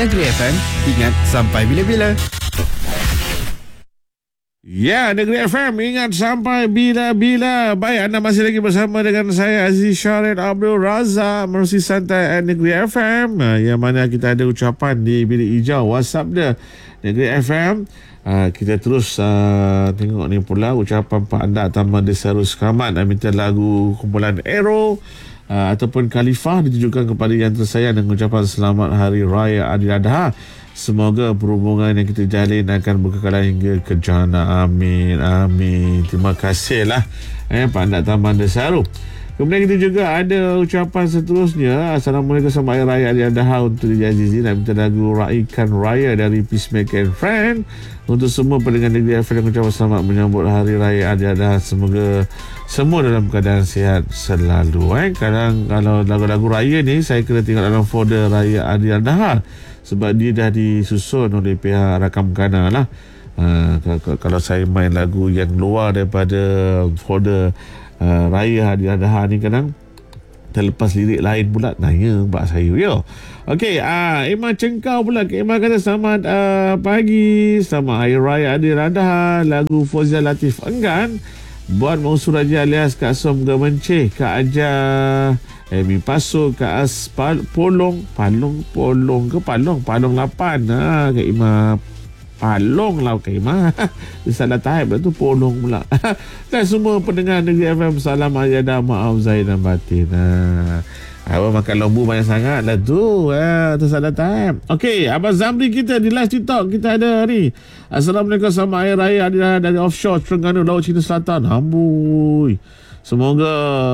Negeri FM, ingat sampai bila-bila. Ya, Negeri FM, ingat sampai bila-bila. Baik, anda masih lagi bersama dengan saya, Aziz Syarid Abdul Razak, menerusi santai Negeri FM, yang mana kita ada ucapan di bilik hijau WhatsApp dia Negeri FM. Kita terus tengok ni pula ucapan Pak Andak Taman Desa Ruskamat minta lagu kumpulan Arrow ataupun Khalifah ditujukan kepada yang tersayang dengan ucapan selamat Hari Raya Adil Adha. Semoga perhubungan yang kita jalin akan berkekalan hingga ke jannah. Amin, amin. Terima kasihlah Pak Andak Taman Desa Ru. Kemudian kita juga ada ucapan seterusnya. Assalamualaikum, selamat Hari Raya Adil Adha untuk Dija Azizi. Nak minta lagu Raikan Raya dari Peacemaker and Friend untuk semua pendengar Negeri FM yang ucapkan selamat menyambut Hari Raya Adil Adha. Semoga semua dalam keadaan sihat selalu. Kadang kalau lagu-lagu raya ni saya kena tengok dalam folder Raya Adil Adha, sebab dia dah disusun oleh pihak Rakam Kana lah. Kalau saya main lagu yang luar daripada folder Raya Adil Adha ni, kadang terlepas lirik lain pula. Nanya mbak saya ya. Okey, Iman Cengkau pula. Iman kata selamat pagi, selamat Hari Raya Adil Adha. Lagu Fauzia Latif Enggan buat Mau Suraja alias Kak Som Gemenceh, Kak Aja Mi Paso, Kak As Polong ke Palong 8. Kak Ima Palong lah, Kak Ima. Dia salah type lah tu, Polong pula. Dan semua pendengar Negeri FM, salam ayada, maaf zahir dan batin. Abang makan lembu banyak sangat lah tu. Tu salah type. Okey, Abang Zamri kita di live TikTok kita ada ni. Assalamualaikum, selamat Hari Raya Adil dari offshore Terengganu, Laut Cina Selatan. Amboi. Semoga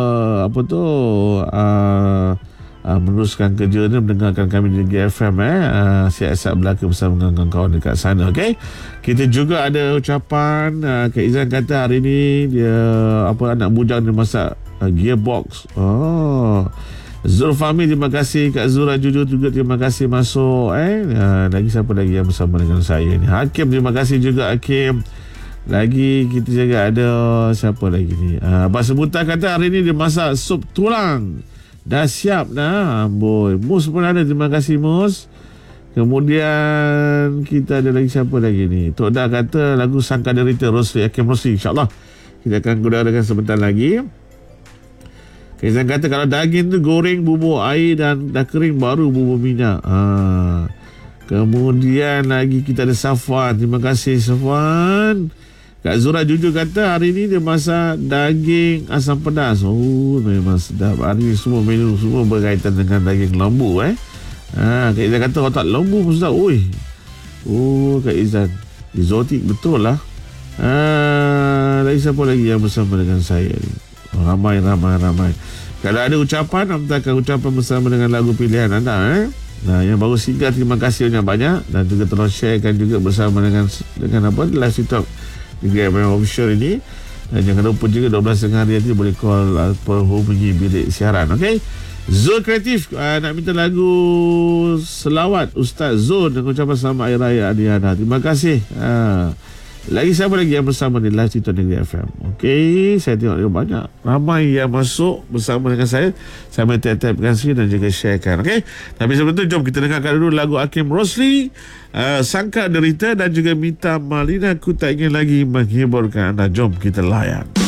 meneruskan kerja ni, mendengarkan kami di GFM. Siap-siap belaka bersama dengan kawan dekat sana. Okey, kita juga ada ucapan Kak Izan kata hari ni dia anak bujang dia masak gearbox. Zulfami, terima kasih. Kak Zura Jujur juga terima kasih masuk. Lagi siapa lagi yang bersama dengan saya ni? Hakim, terima kasih juga Hakim. Lagi kita juga ada siapa lagi ni? Abang Sebutan kata hari ni dia masak sup tulang. Dah siap dah. Amboi. Mus pun ada, terima kasih Mus. Kemudian kita ada lagi siapa lagi ni? Tok Dah kata lagu Sangka Derita Rosli, Hakim Rosli. InsyaAllah kita akan gunakan sebentar lagi. Kaisan kata kalau daging tu goreng bubur air dan dah kering baru bubur minyak. Kemudian lagi kita ada Safwan. Terima kasih Safwan. Kak Zura Jujur kata hari ni dia masak daging asam pedas. Memang sedap. Hari ni semua menu semua berkaitan dengan daging lembu. Kak Izan kata otak lembu pun sedap. Kak Izan exotik betul lah. Lagi siapa lagi yang bersama dengan saya ni? Ramai. Kalau ada ucapan, hantarkan ucapan bersama dengan lagu pilihan anda. Yang baru singgah, terima kasih banyak-banyak. Dan juga tolong sharekan juga bersama dengan live TikTok Negeri FM Official ini. Dan jangan lupa juga 12.30 hari nanti boleh call atau hubungi bilik siaran. Okey, Zul Kreatif nak minta lagu selawat Ustaz Zul dengan ucapan selamat Hari Raya Adil Adha. Terima kasih. Lagi siapa lagi yang bersama di live TikTok Negeri FM? Okey, saya tengok banyak ramai yang masuk bersama dengan saya. Saya boleh tap-tapkan sini dan juga sharekan. Okey, tapi sebelum itu jom kita dengarkan dulu lagu Hakim Rosli, Sangka Derita dan juga Mita Malina, Ku Tak Ingin Lagi Menghiburkan Anda. Jom kita layan.